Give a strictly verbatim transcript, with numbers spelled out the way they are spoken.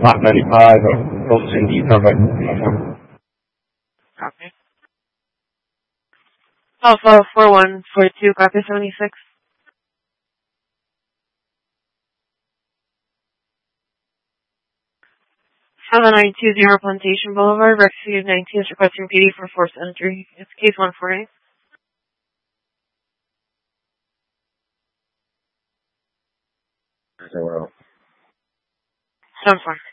Lot ninety-five, Hilton Indy, Cover. Copy. Alpha four one four two, copy seventy-six. seven nine two zero Plantation Boulevard, Rexy nineteen is requesting P D for forced entry. It's case one forty. Zero. seven four.